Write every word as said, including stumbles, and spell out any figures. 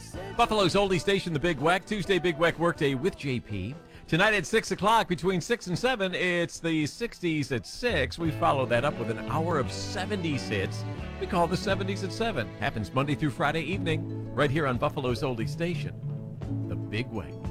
Buffalo's oldie station, The Big Weck. Tuesday, Big Weck Workday with J P. Tonight at six o'clock, between six and seven, it's the sixties at six. We follow that up with an hour of seventies hits. We call the seventies at seven. Happens Monday through Friday evening, right here on Buffalo's oldie station, The Big Weck.